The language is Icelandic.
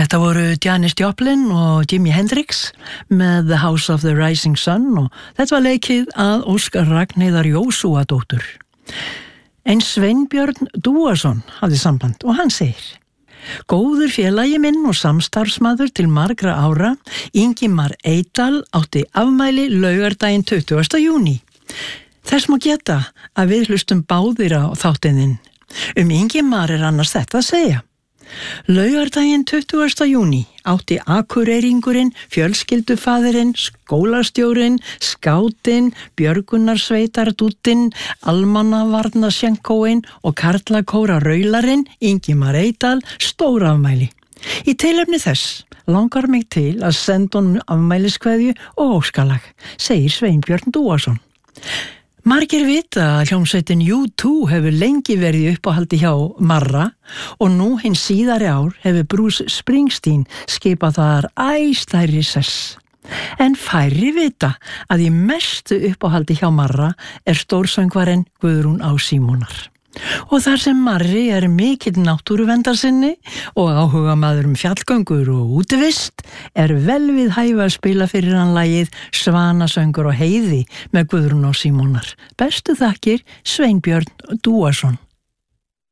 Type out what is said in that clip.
Þetta voru Janis Joplin og Jimi Hendrix með The House of the Rising Sun og þetta var leikið að Óskar Ragnheiðar Jósúadóttur. En Sveinbjörn Dúason hafði samband og hann segir: Góður félagi minn og samstarfsmaður til margra ára, Ingimar Eydal, átti afmæli laugardaginn 20. júní. Þess má geta að við hlustum báðir á þáttinn. Ingimar annars þetta að segja. Laugardaginn 20. júní átti Akureyringurinn, fjölskyldufaðirinn, skólastjórinn, skátinn, björgunarsveitardúttinn, almannavarnasjankóinn og karlakóra raularinn, Ingimar Eydal, stórafmæli. Í tilefni þess langar mig til að senda honum afmæliskveðju og óskalag, segir Sveinbjörn Dúason. Margir vita að hljómsveitin U2 hefur lengi verið uppáhaldi hjá Marra og nú hinn síðari ár hefur Bruce Springsteen skipað þar æ stærri sess. En færri vita að í mestu uppáhaldi hjá Marra stórsöngvarinn Guðrún Á Símonar. Og þar sem Marri mikill náttúruvendarsinni og áhugamaður fjallgöngur og útivist vel við hæfa að spila fyrir hann lagið Svanasöngur og heiði með Guðrún Á Símonar. Bestu þakkir, Sveinbjörn Dúason.